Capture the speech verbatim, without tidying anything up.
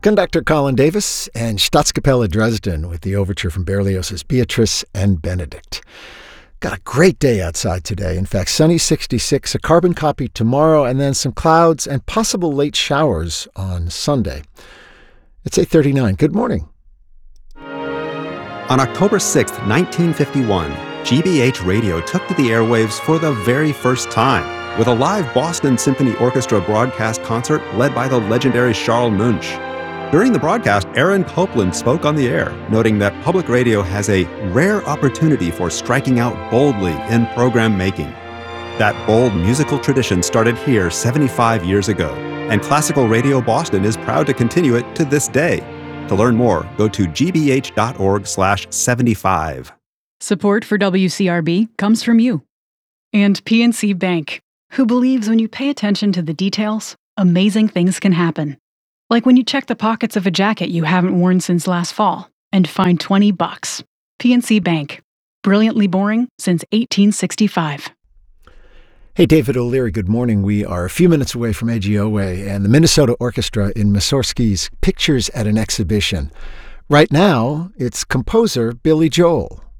Conductor Colin Davis and Staatskapelle Dresden with the overture from Berlioz's Beatrice and Benedict. Got a great day outside today. In fact, sunny sixty-six, a carbon copy tomorrow, and then some clouds and possible late showers on Sunday. It's eight thirty-nine. Good morning. On October sixth, nineteen fifty-one, G B H Radio took to the airwaves for the very first time with a live Boston Symphony Orchestra broadcast concert led by the legendary Charles Munch. During the broadcast, Aaron Copland spoke on the air, noting that public radio has a rare opportunity for striking out boldly in program making. That bold musical tradition started here seventy-five years ago, and Classical Radio Boston is proud to continue it to this day. To learn more, go to g b h dot org slash seventy-five. Support for W C R B comes from you. And P N C Bank, who believes when you pay attention to the details, amazing things can happen. Like when you check the pockets of a jacket you haven't worn since last fall and find twenty bucks. P N C Bank. Brilliantly boring since eighteen sixty-five. Hey, David O'Leary, good morning. We are a few minutes away from A G O A and the Minnesota Orchestra in Mussorgsky's Pictures at an Exhibition. Right now, it's composer Billy Joel.